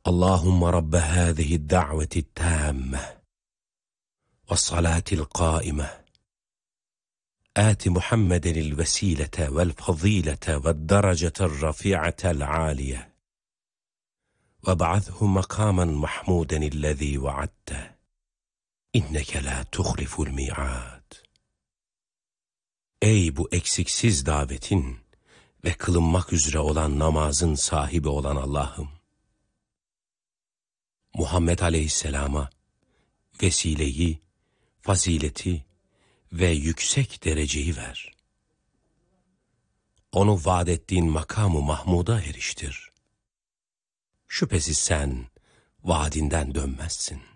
Allahümme Rabbe hâzihi da'veti tâmme ve salatil qâime آت محمد الوسيلة والفضيلة والدرجة الرفيعة العالية وابعثه مقاما محمودا الذي وعدته إنك لا تخلف الميعاد. Ey bu eksiksiz davetin ve kılınmak üzere olan namazın sahibi olan Allah'ım, Muhammed Aleyhisselam'a vesileyi, fazileti ve yüksek dereceyi ver. Onu vaad ettiğin makamı Mahmud'a eriştir. Şüphesiz sen vaadinden dönmezsin.